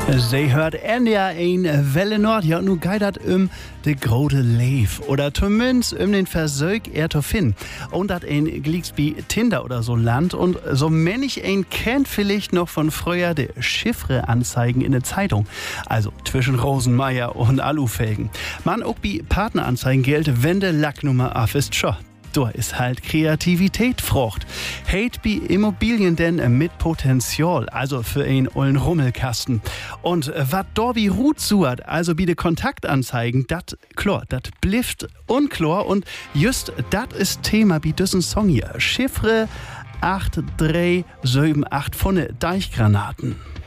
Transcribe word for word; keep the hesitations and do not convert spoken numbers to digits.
Sie hört N D R eins Welle Nord, ja, nu geht das um de grote Leef. Oder zumindest um den Versuch, er zu finden. Und das ein glieks wie Tinder oder so Land. Und so manch ein kennt vielleicht noch von früher de Chiffre-Anzeigen in der Zeitung. Also zwischen Rosenmeier und Alufelgen. Man auch wie Partneranzeigen gilt, wenn de Lacknummer af ist, schon. Da ist halt Kreativität frucht. Hate bi Immobilien denn mit Potenzial, also für einen ollen Rummelkasten. Und wat da wie Rut suert, also bi de Kontaktanzeigen, dat klar, dat blifft unklar und just dat ist Thema bi düssen Song hier. Chiffre acht drei sieben acht von Deichgranaten.